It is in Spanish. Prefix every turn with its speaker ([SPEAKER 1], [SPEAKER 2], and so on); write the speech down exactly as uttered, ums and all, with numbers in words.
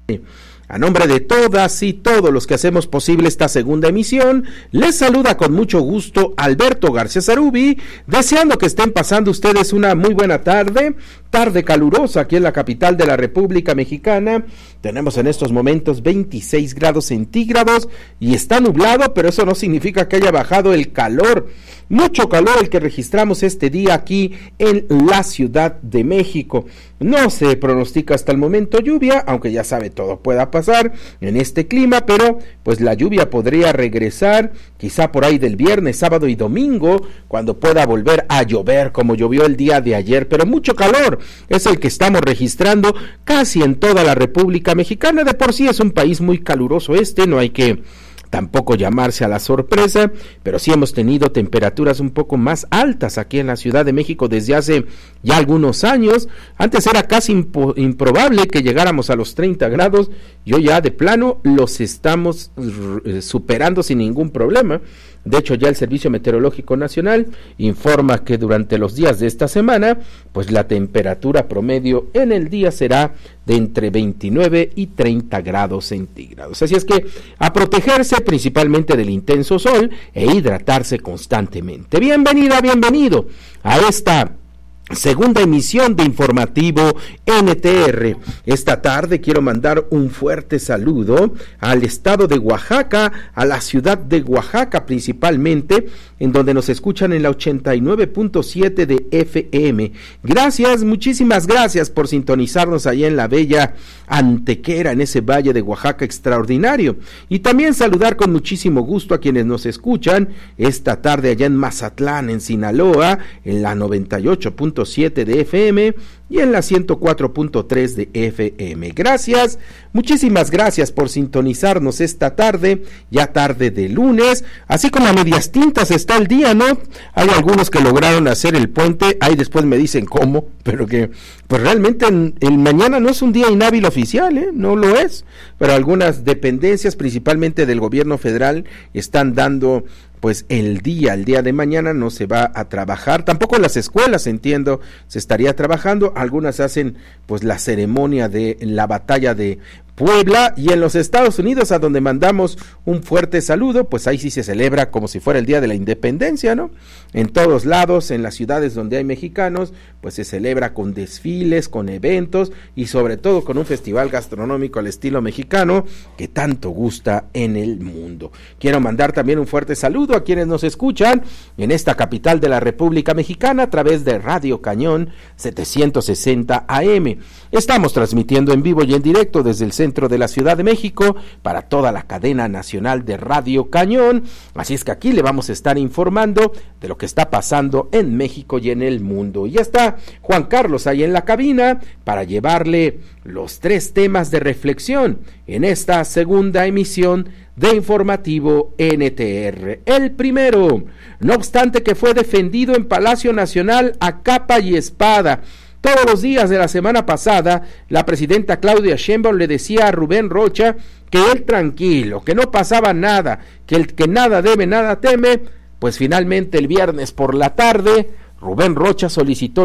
[SPEAKER 1] A nombre de todas y todos los que hacemos posible esta segunda emisión, les saluda con mucho gusto Alberto García Zarubi, deseando que estén pasando ustedes una muy buena tarde, tarde calurosa aquí en la capital de la República Mexicana. Tenemos en estos momentos veintiséis grados centígrados y está nublado, pero eso no significa que haya bajado el calor. Mucho calor el que registramos este día aquí en la Ciudad de México. No se pronostica hasta el momento lluvia, aunque ya sabe todo pueda pasar en este clima, pero pues la lluvia podría regresar quizá por ahí del viernes, sábado y domingo, cuando pueda volver a llover como llovió el día de ayer. Pero mucho calor es el que estamos registrando casi en toda la República Mexicana. De por sí es un país muy caluroso este, no hay que tampoco llamarse a la sorpresa, pero sí hemos tenido temperaturas un poco más altas aquí en la Ciudad de México desde hace ya algunos años. Antes era casi impo- improbable que llegáramos a los treinta grados, y hoy ya de plano los estamos r- superando sin ningún problema. De hecho, ya el Servicio Meteorológico Nacional informa que durante los días de esta semana, pues la temperatura promedio en el día será de entre veintinueve y treinta grados centígrados. Así es que a protegerse principalmente del intenso sol e hidratarse constantemente. Bienvenida, bienvenido a esta segunda emisión de Informativo N T R. Esta tarde quiero mandar un fuerte saludo al estado de Oaxaca, a la ciudad de Oaxaca principalmente, en donde nos escuchan en la ochenta y nueve punto siete de F M. Gracias, muchísimas gracias por sintonizarnos allá en la bella Antequera, en ese valle de Oaxaca extraordinario. Y también saludar con muchísimo gusto a quienes nos escuchan esta tarde allá en Mazatlán, en Sinaloa, en la noventa y ocho punto siete de F M y en la ciento cuatro punto tres de F M. Gracias, muchísimas gracias por sintonizarnos esta tarde, ya tarde de lunes, así como a medias tintas está el día, ¿no? Hay algunos que lograron hacer el puente, ahí después me dicen cómo, pero que pues realmente el, el mañana no es un día inhábil oficial, ¿eh? No lo es, pero algunas dependencias, principalmente del gobierno federal, están dando pues el día, el día de mañana no se va a trabajar, tampoco en las escuelas, entiendo, se estaría trabajando. Algunas hacen pues la ceremonia de la batalla de Puebla, y en los Estados Unidos, a donde mandamos un fuerte saludo, pues ahí sí se celebra como si fuera el día de la independencia, ¿no? En todos lados, en las ciudades donde hay mexicanos, pues se celebra con desfiles, con eventos y sobre todo con un festival gastronómico al estilo mexicano que tanto gusta en el mundo. Quiero mandar también un fuerte saludo a quienes nos escuchan en esta capital de la República Mexicana a través de Radio Cañón setecientos sesenta A M. Estamos transmitiendo en vivo y en directo desde el centro de la Ciudad de México para toda la cadena nacional de Radio Cañón, así es que aquí le vamos a estar informando de lo que está pasando en México y en el mundo. Y ya está Juan Carlos ahí en la cabina para llevarle los tres temas de reflexión en esta segunda emisión de Informativo N T R. El primero, no obstante que fue defendido en Palacio Nacional a capa y espada. Todos los días de la semana pasada, la presidenta Claudia Sheinbaum le decía a Rubén Rocha que él tranquilo, que no pasaba nada, que el que nada debe, nada teme. Pues finalmente el viernes por la tarde, Rubén Rocha solicitó